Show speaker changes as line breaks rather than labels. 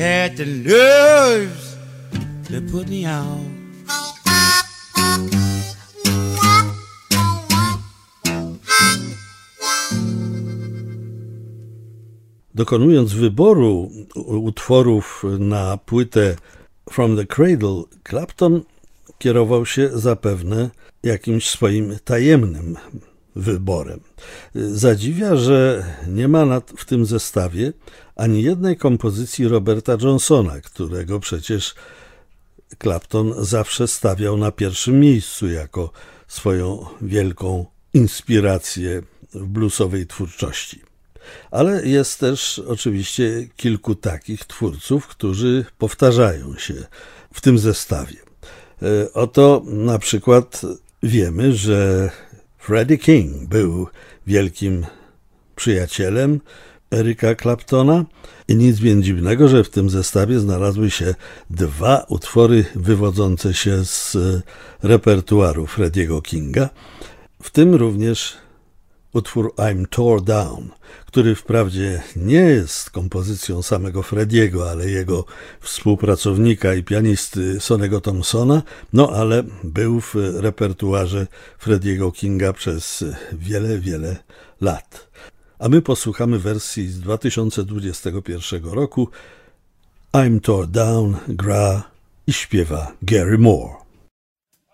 Had the nerves to put me out.
Dokonując wyboru utworów na płytę From the Cradle, Clapton kierował się zapewne jakimś swoim tajemnym wyborem. Zadziwia, że nie ma w tym zestawie ani jednej kompozycji Roberta Johnsona, którego przecież Clapton zawsze stawiał na pierwszym miejscu jako swoją wielką inspirację w bluesowej twórczości. Ale jest też oczywiście kilku takich twórców, którzy powtarzają się w tym zestawie. Oto na przykład wiemy, że Freddie King był wielkim przyjacielem Erica Claptona i nic więc dziwnego, że w tym zestawie znalazły się dwa utwory wywodzące się z repertuaru Freddiego Kinga, w tym również utwór I'm Tore Down, który wprawdzie nie jest kompozycją samego Freddiego, ale jego współpracownika i pianisty Sonny'ego Thompsona, no ale był w repertuarze Freddiego Kinga przez wiele, wiele lat. A my posłuchamy wersji z 2021 roku. I'm Tore Down gra i śpiewa Gary Moore.